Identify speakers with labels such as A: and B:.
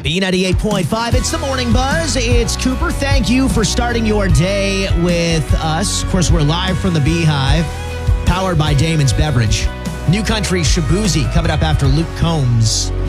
A: B98.5, it's the Morning Buzz. It's Cooper. Thank you for starting your day with us. Of course, we're live from the Beehive, powered by Damon's Beverage. New Country Shabuzi coming up after Luke Combs.